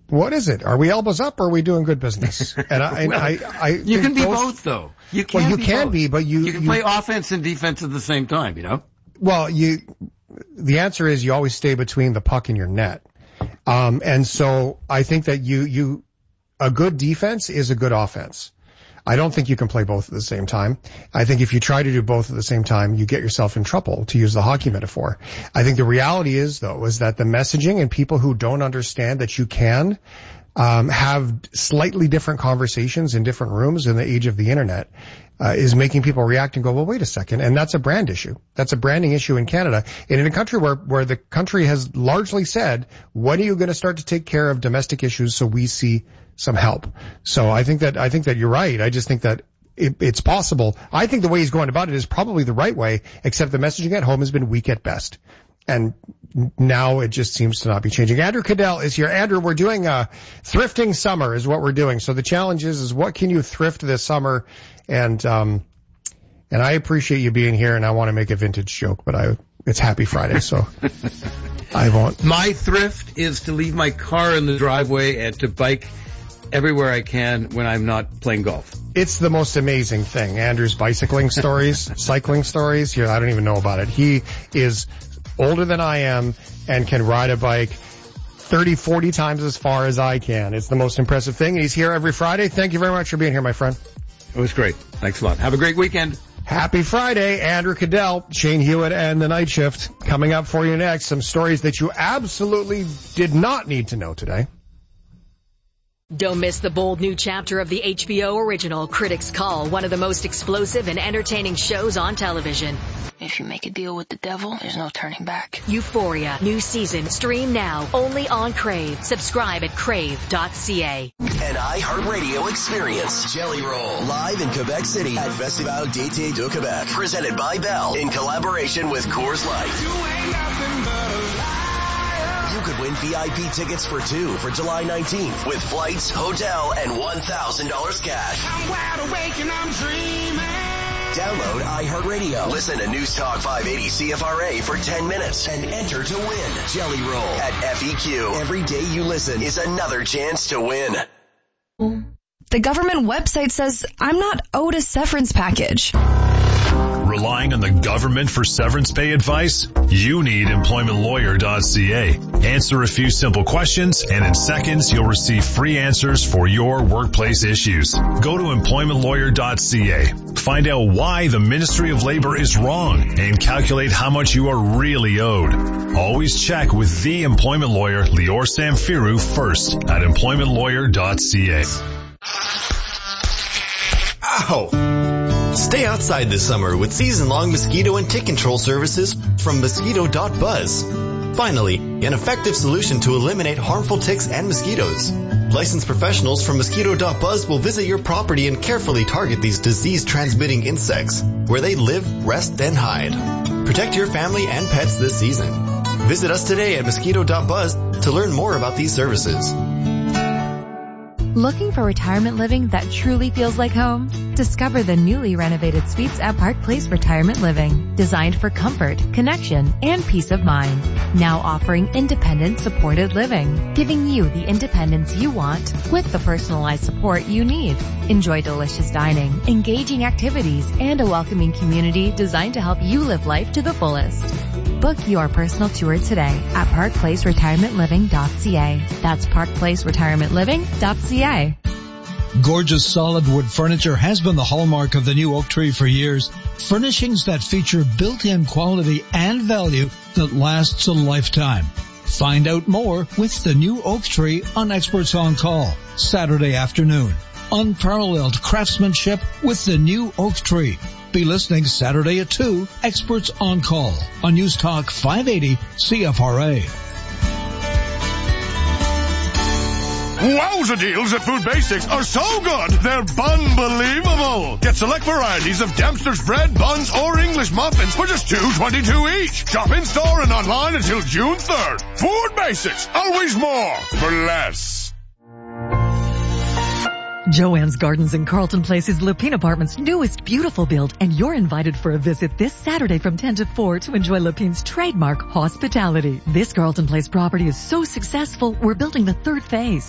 What is it? Are we elbows up or are we doing good business? And I you can be both, though. You can be, but you can play offense and defense at the same time, you know? Well, the answer is you always stay between the puck and your net. And so I think that a good defense is a good offense. I don't think you can play both at the same time. I think if you try to do both at the same time, you get yourself in trouble, to use the hockey metaphor. I think the reality is, though, is that the messaging and people who don't understand that you can have slightly different conversations in different rooms in the age of the internet is making people react and go, well, wait a second. And that's a brand issue. That's a branding issue in Canada. And in a country where the country has largely said, when are you going to start to take care of domestic issues so we see some help? So I think that you're right. I just think that it's possible. I think the way he's going about it is probably the right way, except the messaging at home has been weak at best. And now it just seems to not be changing. Andrew Cadell is here. Andrew, we're doing thrifting summer is what we're doing. So the challenge is what can you thrift this summer? And I appreciate you being here, and I want to make a vintage joke, but it's Happy Friday, so I won't. My thrift is to leave my car in the driveway and to bike everywhere I can when I'm not playing golf. It's the most amazing thing. Andrew's cycling stories here. I don't even know about it. He is older than I am and can ride a bike 30, 40 times as far as I can. It's the most impressive thing. He's here every Friday. Thank you very much for being here, my friend. It was great. Thanks a lot. Have a great weekend. Happy Friday. Andrew Cadell, Shane Hewitt, and the Night Shift. Coming up for you next, some stories that you absolutely did not need to know today. Don't miss the bold new chapter of the HBO original Critics Call, one of the most explosive and entertaining shows on television. If you make a deal with the devil, there's no turning back. Euphoria, new season, stream now, only on Crave. Subscribe at crave.ca. An iHeartRadio experience. Jelly Roll, live in Quebec City at Festival d'été de Québec. Presented by Bell in collaboration with Coors Light. You ain't nothing but a liar. You could win VIP tickets for 2 for July 19th with flights, hotel, and $1,000 cash. I'm wide awake and I'm dreaming. Download iHeartRadio. Listen to News Talk 580 CFRA for 10 minutes and enter to win. Jelly Roll at FEQ. Every day you listen is another chance to win. The government website says I'm not owed a severance package. Relying on the government for severance pay advice? You need employmentlawyer.ca. Answer a few simple questions, and in seconds you'll receive free answers for your workplace issues. Go to employmentlawyer.ca. Find out why the Ministry of Labor is wrong and calculate how much you are really owed. Always check with the employment lawyer, Lior Samfiru, first at employmentlawyer.ca. Ow! Stay outside this summer with season-long mosquito and tick control services from Mosquito.buzz. Finally, an effective solution to eliminate harmful ticks and mosquitoes. Licensed professionals from Mosquito.buzz will visit your property and carefully target these disease-transmitting insects where they live, rest, and hide. Protect your family and pets this season. Visit us today at Mosquito.buzz to learn more about these services. Looking for retirement living that truly feels like home? Discover the newly renovated suites at Park Place Retirement Living, designed for comfort, connection, and peace of mind. Now offering independent supported living, giving you the independence you want with the personalized support you need. Enjoy delicious dining, engaging activities, and a welcoming community designed to help you live life to the fullest. Book your personal tour today at parkplaceretirementliving.ca. That's parkplaceretirementliving.ca. Gorgeous solid wood furniture has been the hallmark of the new Oak Tree for years. Furnishings that feature built-in quality and value that lasts a lifetime. Find out more with the new Oak Tree on Experts on Call, Saturday afternoon. Unparalleled craftsmanship with the new Oak Tree. Be listening Saturday at 2, Experts on Call on News Talk 580 CFRA. Wowza deals at Food Basics are so good, they're unbelievable. Get select varieties of Dempster's bread, buns, or English muffins for just $2.22 each. Shop in store and online until June 3rd. Food Basics, always more for less. Joanne's Gardens in Carlton Place is Lapine Apartments' newest beautiful build, and you're invited for a visit this Saturday from 10 to 4 to enjoy Lapine's trademark hospitality. This Carlton Place property is so successful, we're building the third phase.